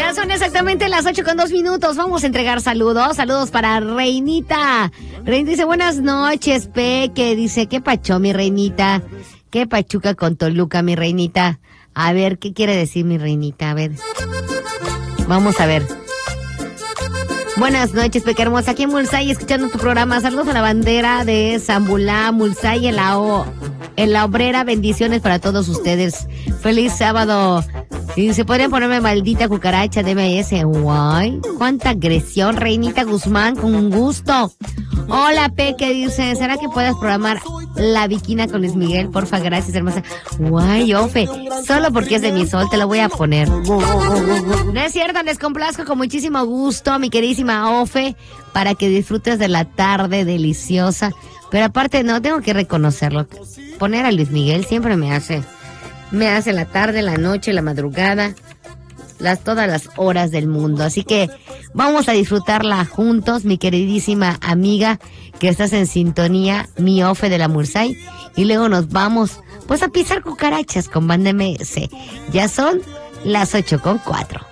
Ya son exactamente las 8:02. Vamos a entregar saludos. Saludos para Reinita. Reinita dice, buenas noches, Peque. Dice, ¿qué pacho, mi Reinita? ¿Qué pachuca con Toluca, mi Reinita? A ver, ¿qué quiere decir mi Reinita? A ver. Vamos a ver. Buenas noches, Peque hermosa. Aquí en Mulsay, escuchando tu programa. Saludos a la bandera de Zambulá, Mulsay, en la obrera. Bendiciones para todos ustedes. Feliz sábado. Y se podrían ponerme maldita cucaracha de MS. Guay. Cuánta agresión, Reinita Guzmán, con gusto. Hola, Peque, dice, ¿será que puedas programar La Viquina con Luis Miguel? Porfa, gracias, hermosa. Guay, Ofe, solo porque es de mi sol te lo voy a poner. No es cierto, les complazco con muchísimo gusto, mi queridísima Ofe, para que disfrutes de la tarde deliciosa. Pero aparte, no, tengo que reconocerlo. Poner a Luis Miguel siempre me hace la tarde, la noche, la madrugada, todas las horas del mundo. Así que vamos a disfrutarla juntos, mi queridísima amiga, que estás en sintonía, mi Ofe de la Mulsay. Y luego nos vamos, pues, a pisar cucarachas con Banda MS. Ya son las 8:04.